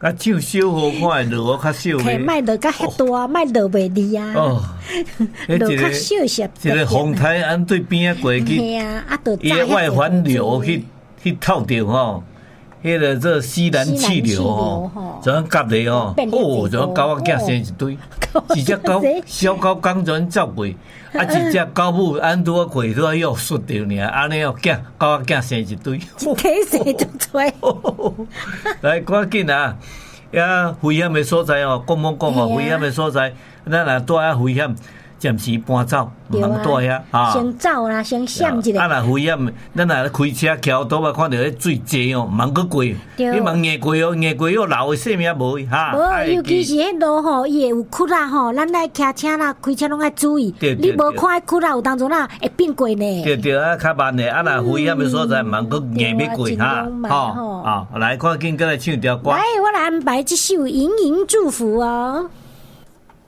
啊，唱小好看，落较少可卖落较遐大，卖落袂离啊。 哦， 落较少些。 一个风台按对边啊过去， 系啊，啊，都伊个外环流去透着吼，迄个这西南气流吼，就样夹咧吼，哦，就样狗仔囝生一堆，一只狗小狗刚转走过，啊，一只狗母按拄啊过拄啊又摔着尔，安尼哦，狗仔囝生一堆， 一体生就多。 来赶紧啊！呀，危险的所在哦，讲哦，危险的所在，咱若住啊危险，暂时搬走，唔通住遐啊。 先走啦，先闪一下。 啊，若危险，咱若开车桥倒啊，看到迄水济哦，唔通去过。你莫硬过哦，硬过哦，老的性命无哈。 无，尤其是迄路吼，伊会有窟啦吼，咱来骑车啦，开车拢爱注意。你无看窟啦，有当中啦会变过呢。 对啊，较慢的，啊，若危险的所在，唔通去硬要过哈。吼，来，赶紧过来唱条歌。 来，我来安排这首《盈盈祝福》哦。